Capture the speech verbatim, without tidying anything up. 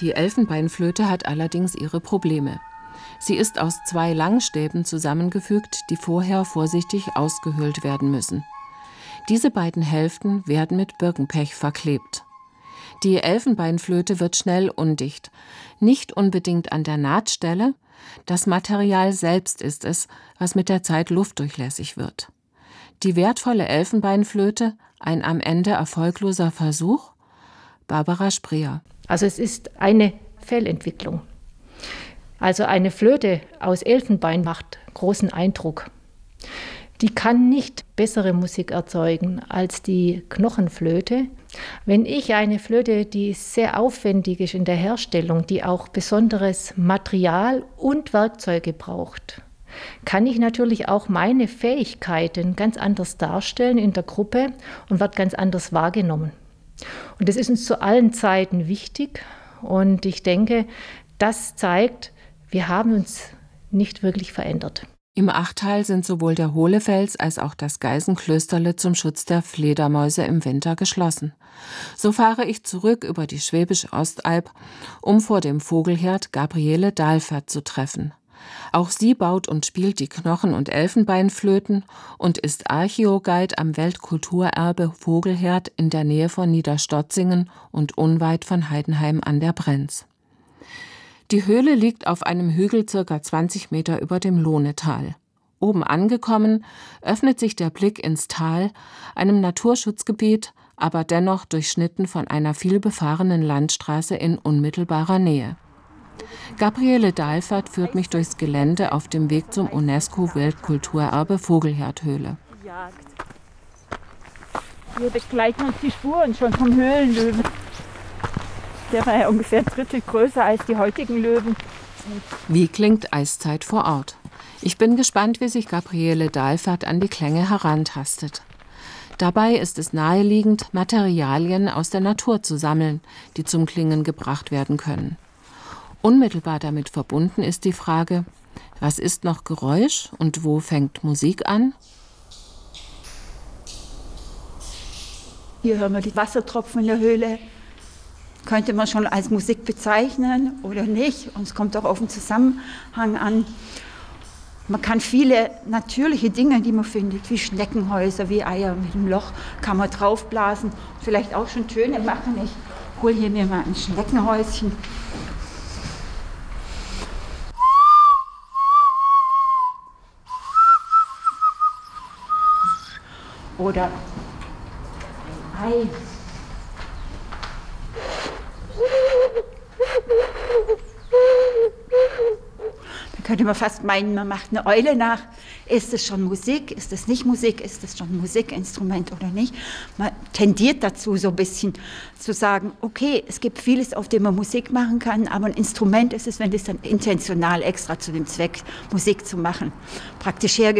Die Elfenbeinflöte hat allerdings ihre Probleme. Sie ist aus zwei Langstäben zusammengefügt, die vorher vorsichtig ausgehöhlt werden müssen. Diese beiden Hälften werden mit Birkenpech verklebt. Die Elfenbeinflöte wird schnell undicht, nicht unbedingt an der Nahtstelle, das Material selbst ist es, was mit der Zeit luftdurchlässig wird. Die wertvolle Elfenbeinflöte, ein am Ende erfolgloser Versuch? Barbara Spreer. Also es ist eine Fehlentwicklung. Also eine Flöte aus Elfenbein macht großen Eindruck. Die kann nicht bessere Musik erzeugen als die Knochenflöte. Wenn ich eine Flöte, die sehr aufwendig ist in der Herstellung, die auch besonderes Material und Werkzeuge braucht, kann ich natürlich auch meine Fähigkeiten ganz anders darstellen in der Gruppe und wird ganz anders wahrgenommen. Und das ist uns zu allen Zeiten wichtig. Und ich denke, das zeigt, wir haben uns nicht wirklich verändert. Im Achtal sind sowohl der Hohlefels als auch das Geisenklösterle zum Schutz der Fledermäuse im Winter geschlossen. So fahre ich zurück über die Schwäbische Ostalb, um vor dem Vogelherd Gabriele Dahlfert zu treffen. Auch sie baut und spielt die Knochen- und Elfenbeinflöten und ist Archäoguide am Weltkulturerbe Vogelherd in der Nähe von Niederstotzingen und unweit von Heidenheim an der Brenz. Die Höhle liegt auf einem Hügel circa zwanzig Meter über dem Lohnetal. Oben angekommen, öffnet sich der Blick ins Tal, einem Naturschutzgebiet, aber dennoch durchschnitten von einer vielbefahrenen Landstraße in unmittelbarer Nähe. Gabriele Dahlfert führt mich durchs Gelände auf dem Weg zum UNESCO-Weltkulturerbe Vogelherdhöhle. Wir begleiten uns die Spuren schon vom Höhlenlöwen. Der war ja ungefähr ein Drittel größer als die heutigen Löwen. Wie klingt Eiszeit vor Ort? Ich bin gespannt, wie sich Gabriele Dahlfert an die Klänge herantastet. Dabei ist es naheliegend, Materialien aus der Natur zu sammeln, die zum Klingen gebracht werden können. Unmittelbar damit verbunden ist die Frage, was ist noch Geräusch und wo fängt Musik an? Hier hören wir die Wassertropfen in der Höhle. Könnte man schon als Musik bezeichnen oder nicht. Und es kommt auch auf den Zusammenhang an. Man kann viele natürliche Dinge, die man findet, wie Schneckenhäuser, wie Eier mit einem Loch, kann man draufblasen. Vielleicht auch schon Töne machen. Ich hole hier mir mal ein Schneckenhäuschen. Oder ein Ei. Da könnte man fast meinen, man macht eine Eule nach. Ist es schon Musik? Ist es nicht Musik? Ist es schon ein Musikinstrument oder nicht? Man tendiert dazu, so ein bisschen zu sagen, okay, es gibt vieles, auf dem man Musik machen kann, aber ein Instrument ist es, wenn das dann intentional extra zu dem Zweck, Musik zu machen, praktisch hergestellt